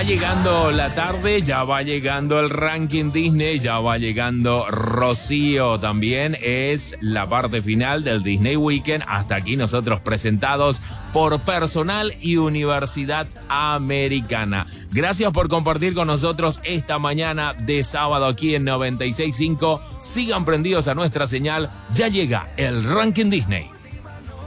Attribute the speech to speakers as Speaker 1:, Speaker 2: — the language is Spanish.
Speaker 1: llegando la tarde, ya va llegando el ranking Disney, ya va llegando Rocío también. Es la parte final del Disney Weekend. Hasta aquí nosotros presentados por personal y Universidad Americana. Gracias por compartir con nosotros esta mañana de sábado aquí en 96.5. Sigan prendidos a nuestra señal. Ya llega el ranking Disney.